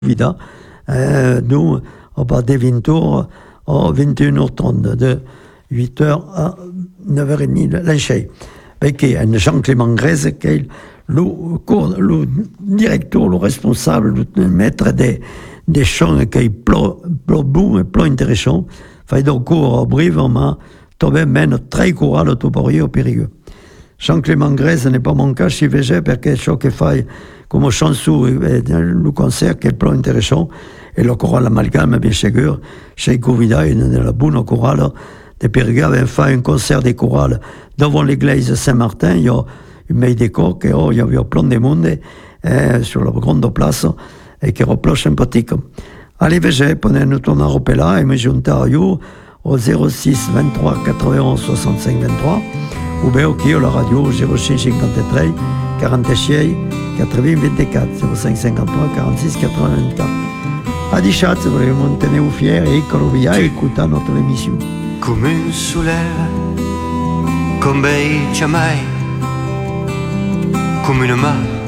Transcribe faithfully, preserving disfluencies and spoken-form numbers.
Vida, euh, nous, on va des vingt heures à vingt et une heures trente, de huit heures à neuf heures trente, l'enchei. Perché è Jean-Clément Grèze che è il direttore, il responsabile, il maître des, des chants che è più bon e più interessant. Fai da cours a brive, ma trobe meno tre corali toporio périgueux. Jean-Clément Grèze n'est pas mon cas, si vege, perché ciò che fai come chanson e il concert che è più interessant e lo corale amalgame, bien sûr, chez Covida, nella buona corale de Périgueux avait fait un concert de chorale devant l'église Saint-Martin. Il y a un meilleur décor, que, oh, il y avait plein de monde eh, sur la grande place et qui era plus sympathique. Allez, vege, prenez nous tornare au là et me junter à vous au zéro six vingt-trois quatre-vingt-onze soixante-cinq vingt-trois ou bien au la radio zéro cinq cinquante-trois quarante-six quatre-vingts vingt-quatre zéro cinq cinquante-trois quarante-six quatre-vingts vingt-quatre. A di chat, volevo tenere fieri e via e écouter notre émission. Come un soleil, come bei jamais, come una mano